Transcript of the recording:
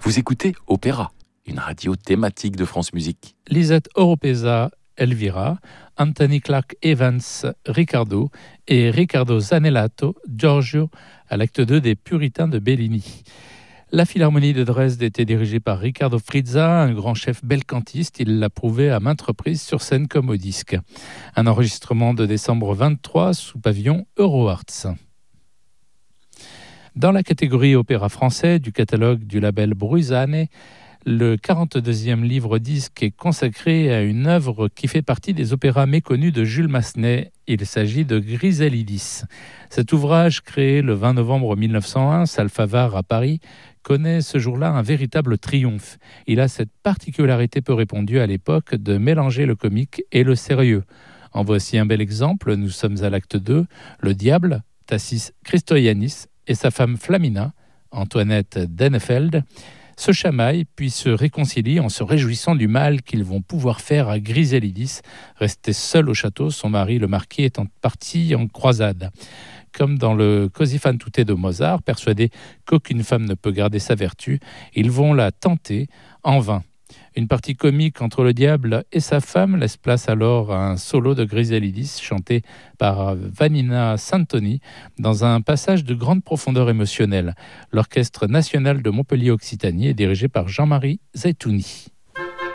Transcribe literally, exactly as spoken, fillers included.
Vous écoutez Opéra, une radio thématique de France Musique. Lisette Oropesa, Elvira, Anthony Clark Evans, Riccardo et Riccardo Zanellato, Giorgio, à l'acte deux des Puritains de Bellini. La Philharmonie de Dresde était dirigée par Riccardo Frizza, un grand chef belcantiste. Il l'a prouvé à maintes reprises sur scène comme au disque. Un enregistrement de décembre vingt-trois sous pavillon EuroArts. Dans la catégorie opéra français du catalogue du label Bruzane, le quarante-deuxième livre-disque est consacré à une œuvre qui fait partie des opéras méconnus de Jules Massenet. Il s'agit de Griselidis. Cet ouvrage, créé le vingt novembre mille neuf cent un, salle Favart à Paris, connaît ce jour-là un véritable triomphe. Il a cette particularité peu répandue à l'époque de mélanger le comique et le sérieux. En voici un bel exemple. Nous sommes à l'acte deux. Le diable, Tassis Christoyanis, et sa femme Flamina, Antoinette Dennefeld, se chamaillent puis se réconcilient en se réjouissant du mal qu'ils vont pouvoir faire à Griselidis, restée seule au château, son mari le marquis étant parti en croisade. Comme dans le Così fan tutte de Mozart, persuadés qu'aucune femme ne peut garder sa vertu, ils vont la tenter en vain. Une partie comique entre le diable et sa femme laisse place alors à un solo de Griselidis chanté par Vanina Santoni dans un passage de grande profondeur émotionnelle. L'Orchestre national de Montpellier-Occitanie est dirigé par Jean-Marie Zaitouni.